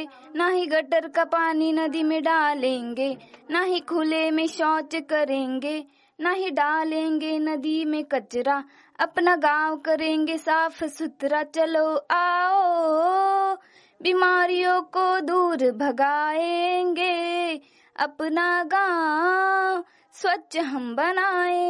ना ही गटर का पानी नदी में डालेंगे, ना ही खुले में शौच करेंगे, ना ही डालेंगे नदी में कचरा, अपना गांव करेंगे साफ सुथरा। चलो आओ बीमारियों को दूर भगाएंगे, अपना गांव स्वच्छ हम बनाए।